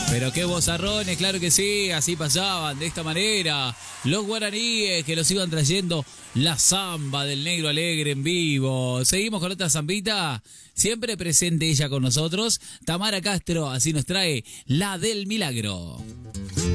Pero qué vozarrones, claro que sí, así pasaban, de esta manera. Los guaraníes que los iban trayendo la samba del Negro Alegre en vivo. Seguimos con otra zambita, siempre presente ella con nosotros. Tamara Castro, así nos trae la del Milagro.